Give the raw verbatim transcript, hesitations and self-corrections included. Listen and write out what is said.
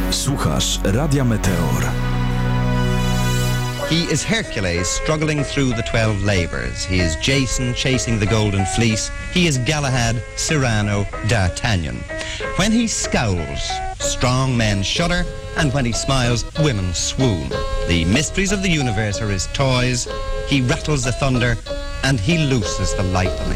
Słuchasz Radia Meteor. He is Hercules struggling through the twelve labours. He is Jason chasing the golden fleece. He is Galahad, Cyrano, D'Artagnan. When he scowls, strong men shudder, and when he smiles, women swoon. The mysteries of the universe are his toys. He rattles the thunder, and he looses the lightning.